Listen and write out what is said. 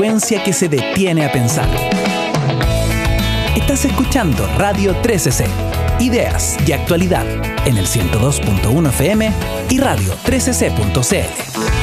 frecuencia que se detiene a pensar. Estás escuchando Radio 13C, ideas y actualidad en el 102.1 FM y radio13c.cl.